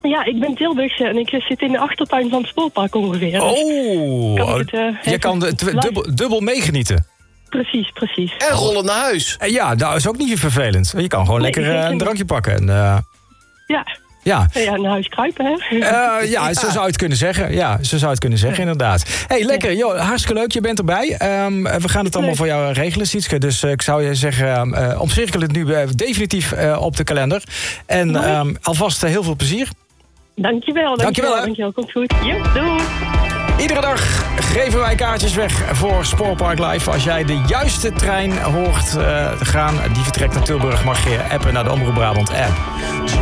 Ja, ik ben Tilburgse en ik zit in de achtertuin van het spoorpark ongeveer. Je kan dubbel meegenieten. Precies. En rollen naar huis. Ja, dat is ook niet vervelend. Je kan gewoon lekker een drankje pakken. En, Ja, naar huis kruipen, hè? Zo zou je het kunnen zeggen. Ja, zo zou je het kunnen zeggen, inderdaad. Hey, lekker. Joh, hartstikke leuk. Je bent erbij. We gaan het allemaal voor jou regelen, Sietske. Dus ik zou je zeggen, omcirkel het nu definitief op de kalender. En alvast heel veel plezier. Dankjewel. Dankjewel, komt goed. Ja, doei. Iedere dag geven wij kaartjes weg voor Spoorpark Live. Als jij de juiste trein hoort gaan, die vertrekt naar Tilburg, mag je appen naar de Omroep Brabant app.